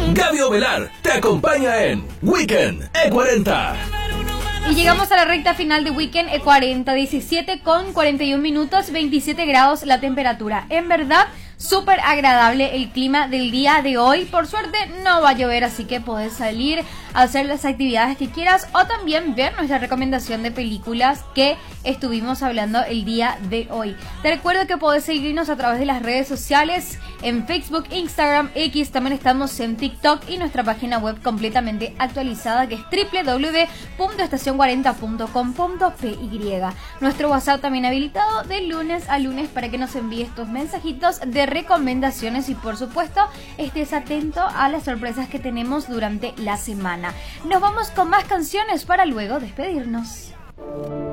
Gaby Ovelar te acompaña en Weekend E40. Y llegamos a la recta final de Weekend E40, 17 con 41 minutos, 27 grados la temperatura. En verdad, súper agradable el clima del día de hoy. Por suerte no va a llover, así que podés salir a hacer las actividades que quieras o también ver nuestra recomendación de películas que estuvimos hablando el día de hoy. Te recuerdo que podés seguirnos a través de las redes sociales en Facebook, Instagram, X, también estamos en TikTok y nuestra página web completamente actualizada que es www.estacion40.com.py. Nuestro WhatsApp también habilitado de lunes a lunes para que nos envíes tus mensajitos de recomendaciones y por supuesto estés atento a las sorpresas que tenemos durante la semana. Nos vamos con más canciones para luego despedirnos.